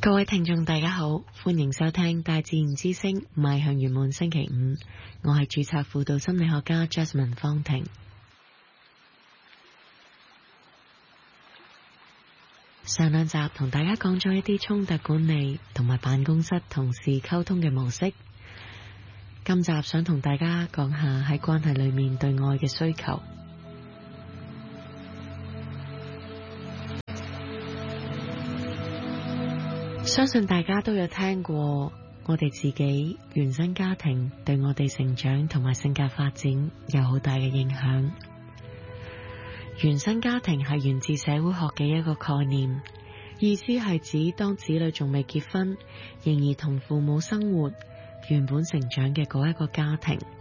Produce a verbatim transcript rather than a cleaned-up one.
各位聽眾大家好，歡迎收聽大自然之聲邁向圓滿星期五，我係註冊輔導心理學家 Jasmine 方婷。上兩集同大家講咗一啲衝突管理同埋辦公室同事溝通嘅模式，今集想同大家講下喺關係裏面對愛嘅需求。相信大家都有聽過，我哋自己原生家庭對我哋成長同埋性格發展有好大嘅影響。原生家庭係源自社會學嘅一個概念，意思係指當子女仲未結婚，仍然同父母生活，原本成長嘅嗰一個家庭，